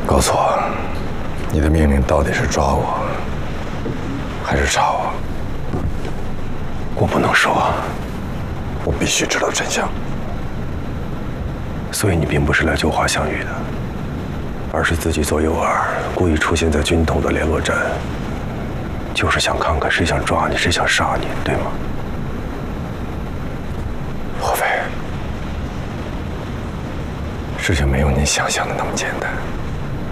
告诉我，你的命令到底是抓我，还是查我？ 我不能说， 我必须知道真相。 所以你并不是来救华相遇的，而是自己左右耳，故意出现在军统的联络站，就是想看看谁想抓你，谁想杀你，对吗？ 霍飞，事情没有你想象的那么简单。